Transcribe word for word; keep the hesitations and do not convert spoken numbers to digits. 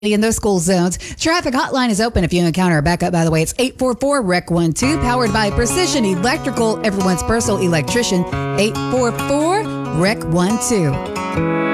in those school zones. Traffic hotline is open if you encounter a backup. By the way, it's eight four four R E C one two, powered by Precision Electrical, everyone's personal electrician. eight four four R E C one two.